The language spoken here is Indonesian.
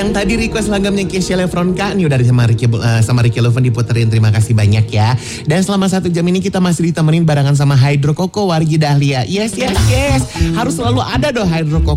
Yang tadi request lagamnya Kesha Lefronka nih udah sama Ricky Loven diputerin. Terima kasih banyak ya. Dan selama 1 jam ini kita masih ditemenin barengan sama Hydro Coco Wargi Dahlia. Yes. Harus selalu ada dong Hydro Coco.